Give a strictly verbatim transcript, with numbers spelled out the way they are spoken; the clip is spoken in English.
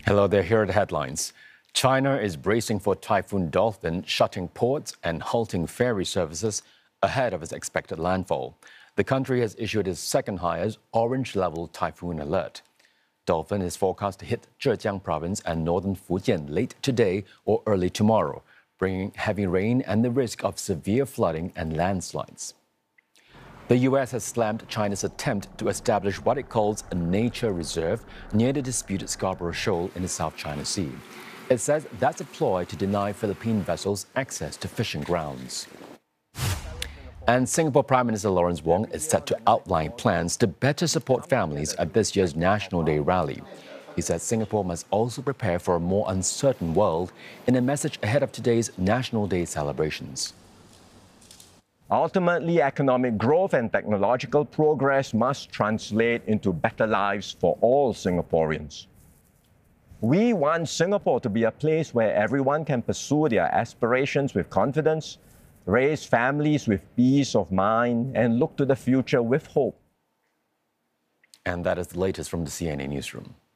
Hello there, here are the headlines. China is bracing for Typhoon Dolphin, shutting ports and halting ferry services ahead of its expected landfall. The country has issued its second highest orange-level typhoon alert. Dolphin is forecast to hit Zhejiang province and northern Fujian late today or early tomorrow, bringing heavy rain and the risk of severe flooding and landslides. The U S has slammed China's attempt to establish what it calls a nature reserve near the disputed Scarborough Shoal in the South China Sea. It says that's a ploy to deny Philippine vessels access to fishing grounds. And Singapore Prime Minister Lawrence Wong is set to outline plans to better support families at this year's National Day rally. He said Singapore must also prepare for a more uncertain world in a message ahead of today's National Day celebrations. Ultimately, economic growth and technological progress must translate into better lives for all Singaporeans. We want Singapore to be a place where everyone can pursue their aspirations with confidence, raise families with peace of mind, and look to the future with hope. And that is the latest from the C N A Newsroom.